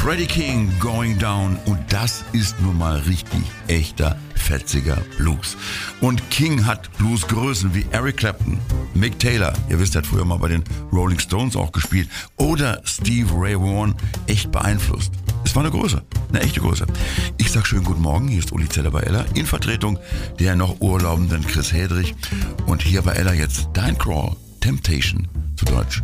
Freddie King, Going Down. Und das ist nun mal richtig echter, fetziger Blues. Und King hat Bluesgrößen wie Eric Clapton, Mick Taylor, ihr wisst, er hat früher mal bei den Rolling Stones auch gespielt, oder Steve Ray Vaughan echt beeinflusst. Es war eine Größe, eine echte Größe. Ich sag schönen guten Morgen, hier ist Uli Zeller bei Ella, in Vertretung der noch urlaubenden Chris Hedrich. Und hier bei Ella jetzt Diane Krall, Temptation, zu Deutsch